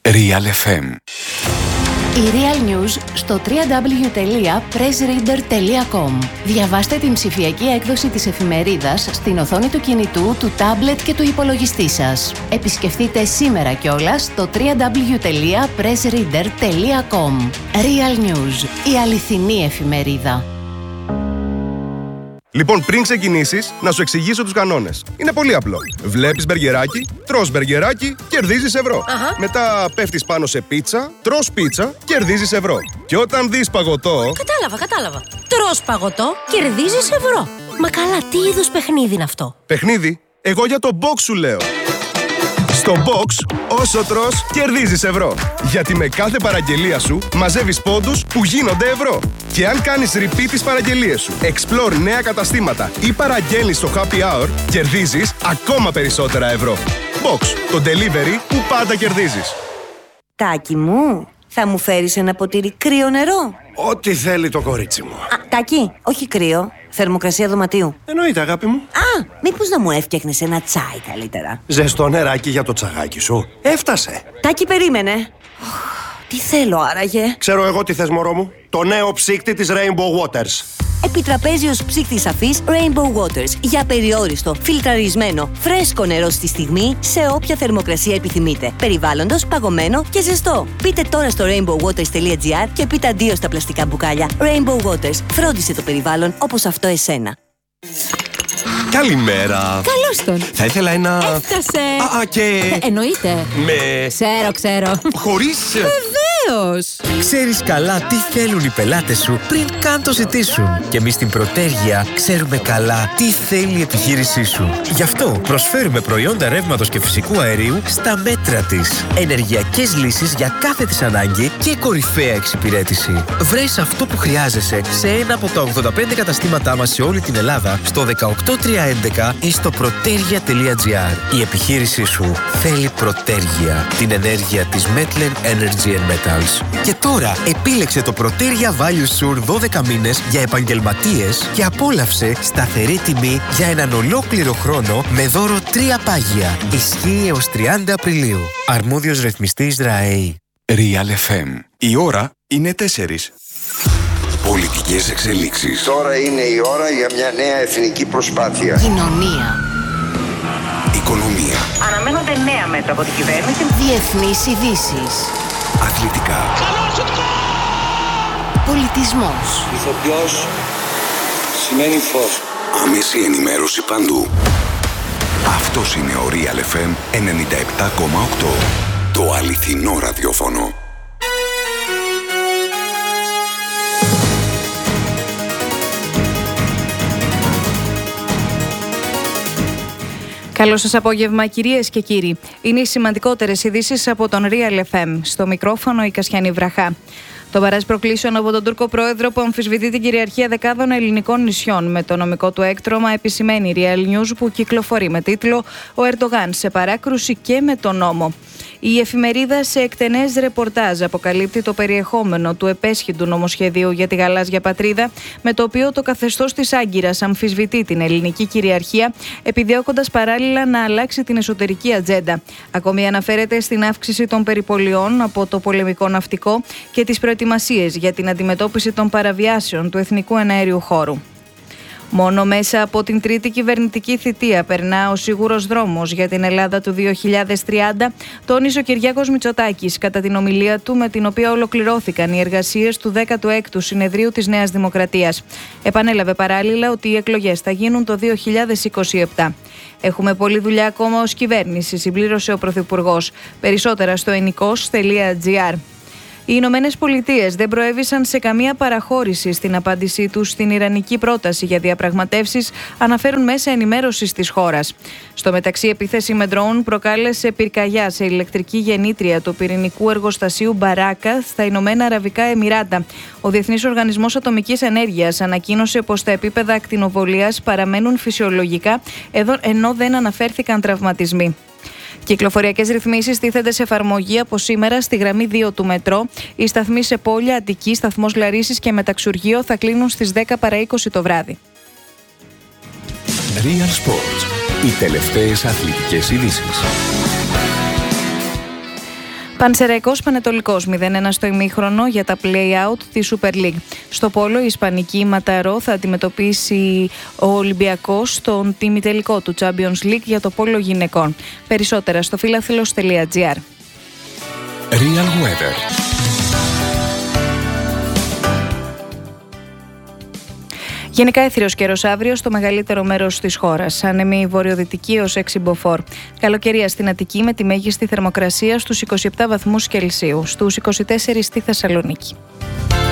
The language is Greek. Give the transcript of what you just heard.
Real FM. Η Real News στο www.pressreader.com. Διαβάστε την ψηφιακή έκδοση της εφημερίδας στην οθόνη του κινητού, του τάμπλετ και του υπολογιστή σας. Επισκεφτείτε σήμερα κιόλας το www.pressreader.com. Real News, η αληθινή εφημερίδα. Λοιπόν, πριν ξεκινήσεις, να σου εξηγήσω τους κανόνες. Είναι πολύ απλό. Βλέπεις μπεργκεράκι, τρως μπεργκεράκι, κερδίζεις ευρώ. Μετά πέφτεις πάνω σε πίτσα, τρως πίτσα, κερδίζεις ευρώ. Και όταν δεις παγωτό... Κατάλαβα. Τρως παγωτό, κερδίζεις ευρώ. Μα καλά, τι είδους παιχνίδι είναι αυτό? Παιχνίδι? Εγώ για το box σου λέω. Στο box, όσο τρως, κερδίζεις ευρώ. Γιατί με κάθε παραγγελία σου μαζεύεις πόντους που γίνονται ευρώ. Και αν κάνεις repeat τις παραγγελίες σου, explore νέα καταστήματα ή παραγγέλνεις στο happy hour, κερδίζεις ακόμα περισσότερα ευρώ. Box, το delivery που πάντα κερδίζεις. Τάκη μου, θα μου φέρεις ένα ποτήρι κρύο νερό? Ό,τι θέλει το κορίτσι μου. Τάκη, όχι κρύο. Θερμοκρασία δωματίου. Εννοείται, αγάπη μου. Μήπως να μου έφτιαχνες ένα τσάι καλύτερα? Ζεστό νεράκι για το τσαγάκι σου. Έφτασε. Τάκη, περίμενε. Τι θέλω άραγε? Ξέρω εγώ τι θες, μωρό μου. Το νέο ψύκτη της Rainbow Waters. Επιτραπέζιος ψύκτης αφής Rainbow Waters. Για περιόριστο, φιλτραρισμένο, φρέσκο νερό στη στιγμή, σε όποια θερμοκρασία επιθυμείτε. Περιβάλλοντος, παγωμένο και ζεστό. Μπείτε τώρα στο rainbowwaters.gr και πείτε αντίο στα πλαστικά μπουκάλια. Rainbow Waters. Φρόντισε το περιβάλλον όπως αυτό εσένα. Καλημέρα. Καλώς τον. Θα ήθελα ένα... Έφτασε. Και... Εννοείται. Με... Ξέρω. Χωρίς... Βεβαίως. Ξέρεις καλά τι θέλουν οι πελάτες σου πριν καν το ζητήσουν. Και εμείς στην Προτέργεια ξέρουμε καλά τι θέλει η επιχείρησή σου. Γι' αυτό προσφέρουμε προϊόντα ρεύματος και φυσικού αερίου στα μέτρα της. Ενεργειακές λύσεις για κάθε της ανάγκη και κορυφαία εξυπηρέτηση. Βρες αυτό που χρειάζεσαι σε ένα από τα 85 καταστήματά μας σε όλη την Ελλάδα, στο 18311 ή στο protergia.gr. Η επιχείρησή σου θέλει Προτέργεια, την ενέργεια της Metlen Energy and Metals. Και τώρα επίλεξε το Protergia Value Sur 12 μήνες για επαγγελματίες και απόλαυσε σταθερή τιμή για έναν ολόκληρο χρόνο με δώρο 3 πάγια. Ισχύει έως 30 Απριλίου. Αρμόδιος ρυθμιστής ΡΑΕΗ. Real FM. Η ώρα είναι 4. Πολιτικές εξελίξεις. Τώρα είναι η ώρα για μια νέα εθνική προσπάθεια. Κοινωνία. Οικονομία. Αναμένονται νέα μέτρα από την κυβέρνηση. Διεθνείς ειδήσεις. Αθλητικά. Πολιτισμός. Ηθοποιός σημαίνει φως. Άμεση ενημέρωση παντού. Αυτός είναι ο Real FM 97,8. Το αληθινό ραδιόφωνο. Καλό σας απόγευμα, κυρίες και κύριοι. Είναι οι σημαντικότερες ειδήσεις από τον Real FM. Στο μικρόφωνο η Κασιανή Βραχά. Το μπαράζ προκλήσεων από τον Τούρκο πρόεδρο που αμφισβητεί την κυριαρχία δεκάδων ελληνικών νησιών. Με το νομικό του έκτρωμα επισημαίνει η Real News που κυκλοφορεί με τίτλο «Ο Ερντογάν σε παράκρουση και με τον νόμο». Η εφημερίδα σε εκτενές ρεπορτάζ αποκαλύπτει το περιεχόμενο του επέσχυντου νομοσχεδίου για τη γαλάζια πατρίδα, με το οποίο το καθεστώς της Άγκυρας αμφισβητεί την ελληνική κυριαρχία, επιδιώκοντας παράλληλα να αλλάξει την εσωτερική ατζέντα. Ακόμη αναφέρεται στην αύξηση των περιπολιών από το πολεμικό ναυτικό και τις προετοιμασίες για την αντιμετώπιση των παραβιάσεων του εθνικού εναέριου χώρου. Μόνο μέσα από την τρίτη κυβερνητική θητεία περνά ο σίγουρος δρόμος για την Ελλάδα του 2030, τόνισε ο Κυριάκος Μητσοτάκης κατά την ομιλία του με την οποία ολοκληρώθηκαν οι εργασίες του 16ου Συνεδρίου της Νέας Δημοκρατίας. Επανέλαβε παράλληλα ότι οι εκλογές θα γίνουν το 2027. Έχουμε πολλή δουλειά ακόμα ως κυβέρνηση, συμπλήρωσε ο Πρωθυπουργός. Περισσότερα στο enikos.gr. Οι Ηνωμένες Πολιτείες δεν προέβησαν σε καμία παραχώρηση στην απάντησή τους στην ιρανική πρόταση για διαπραγματεύσεις, αναφέρουν μέσα ενημέρωσης της χώρας. Στο μεταξύ, επίθεση με ντρόουν προκάλεσε πυρκαγιά σε ηλεκτρική γεννήτρια του πυρηνικού εργοστασίου Μπαράκα στα Ηνωμένα Αραβικά Εμιράτα. Ο Διεθνής Οργανισμός Ατομικής Ενέργειας ανακοίνωσε πως τα επίπεδα ακτινοβολίας παραμένουν φυσιολογικά, ενώ δεν αναφέρθηκαν τραυματισμοί. Κυκλοφοριακές ρυθμίσεις τίθενται σε εφαρμογή από σήμερα στη γραμμή 2 του μετρό. Οι σταθμοί σε Πόλια, Αττική, σταθμός Λαρίσης και Μεταξουργείο θα κλείνουν στις 10 παρά 20 το βράδυ. Real Sports. Οι τελευταίες αθλητικές ειδήσεις. Πανσεραϊκός Πανετολικός 0-1 στο ημίχρονο για τα play-out της Super League. Στο πόλο η Ισπανική Ματαρό θα αντιμετωπίσει ο Ολυμπιακός στον ημιτελικό του Champions League για το πόλο γυναικών. Περισσότερα στο philathilos.gr. Real Weather. Γενικά έθριος καιρός αύριο στο μεγαλύτερο μέρος της χώρας. Άνεμη βορειοδυτική ως 6 μποφόρ. Καλοκαιρία στην Αττική με τη μέγιστη θερμοκρασία στους 27 βαθμούς Κελσίου, στους 24 στη Θεσσαλονίκη.